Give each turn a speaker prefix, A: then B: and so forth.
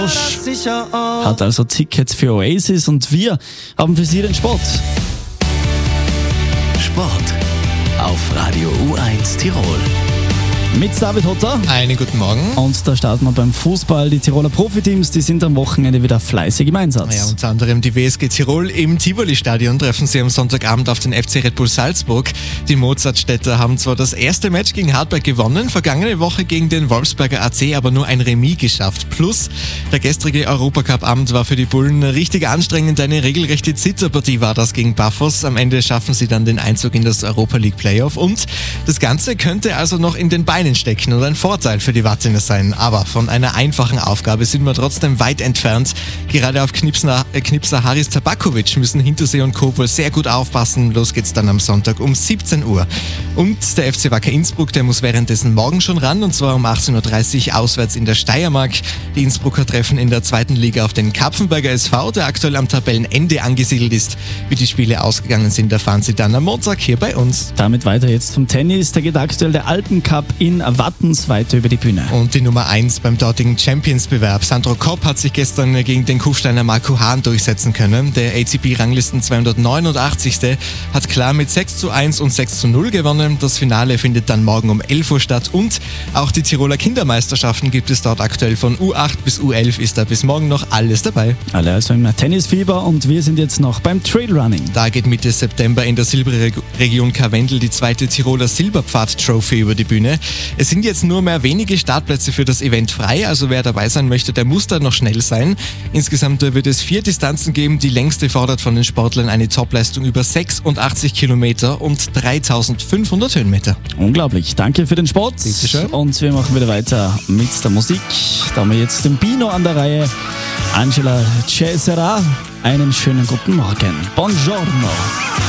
A: Hat also Tickets für Oasis und wir haben für Sie den Sport.
B: Sport auf Radio U1 Tirol.
A: Mit David Hotter.
C: Einen guten Morgen.
A: Und da starten wir beim Fußball. Die Tiroler Profiteams, die sind am Wochenende wieder fleißig im Einsatz.
C: Ja, unter anderem die WSG Tirol im Tivoli-Stadion treffen sie am Sonntagabend auf den FC Red Bull Salzburg. Die Mozartstädter haben zwar das erste Match gegen Hartberg gewonnen, vergangene Woche gegen den Wolfsberger AC aber nur ein Remis geschafft. Plus, der gestrige Europacup-Abend war für die Bullen richtig anstrengend. Eine regelrechte Zitterpartie war das gegen Paphos. Am Ende schaffen sie dann den Einzug in das Europa League Playoff. Und das Ganze könnte also noch in den Beinen stecken und ein Vorteil für die Wattiner sein. Aber von einer einfachen Aufgabe sind wir trotzdem weit entfernt. Gerade auf Knipser Haris Tabakovic müssen Hintersee und Co. wohl sehr gut aufpassen. Los geht's dann am Sonntag um 17 Uhr. Und der FC Wacker Innsbruck, der muss währenddessen morgen schon ran, und zwar um 18.30 Uhr auswärts in der Steiermark. Die Innsbrucker treffen in der zweiten Liga auf den Kapfenberger SV, der aktuell am Tabellenende angesiedelt ist. Wie die Spiele ausgegangen sind, erfahren Sie dann am Montag hier bei uns.
A: Damit weiter jetzt vom Tennis. Da geht aktuell der Alpencup in Wattens weiter über die Bühne.
C: Und die Nummer 1 beim dortigen Champions-Bewerb. Sandro Kopp hat sich gestern gegen den Kufsteiner Marco Hahn durchsetzen können. Der ATP-Ranglisten 289. hat klar mit 6:1 und 6:0 gewonnen. Das Finale findet dann morgen um 11 Uhr statt. Und auch die Tiroler Kindermeisterschaften gibt es dort aktuell. Von U8 bis U11 ist da bis morgen noch alles dabei.
A: Alle also im Tennisfieber, und wir sind jetzt noch beim Trailrunning.
C: Da geht Mitte September in der Silberregion Karwendel die zweite Tiroler Silberpfad-Trophy über die Bühne. Es sind jetzt nur mehr wenige Startplätze für das Event frei, also wer dabei sein möchte, der muss da noch schnell sein. Insgesamt wird es 4 Distanzen geben. Die längste fordert von den Sportlern eine Topleistung über 86 Kilometer und 3500 Höhenmeter.
A: Unglaublich. Danke für den Sport.
C: Bitte schön.
A: Und wir machen wieder weiter mit der Musik. Da haben wir jetzt den Bino an der Reihe. Angela Cesera. Einen schönen guten Morgen. Buongiorno.